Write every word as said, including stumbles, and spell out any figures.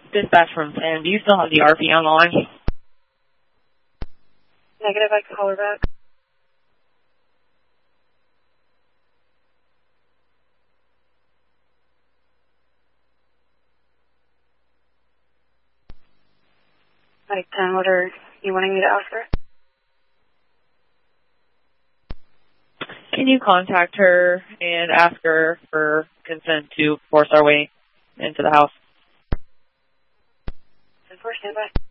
Dispatch from Sam. Do you still have the R P on the line? Negative, I can call her back. Mike ten, what are you wanting me to ask her? Can you contact her and ask her for consent to force our way into the house? Of course, stand by.